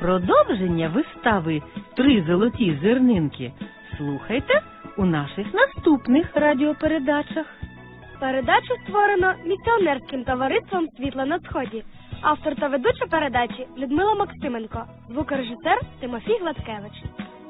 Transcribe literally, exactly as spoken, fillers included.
Продовження вистави «Три золоті зернинки» слухайте у наших наступних радіопередачах. Передачу створено місіонерським товариством «Світло на сході». Автор та ведуча передачі Людмила Максименко. Звукорежисер Тимофій Гладкевич.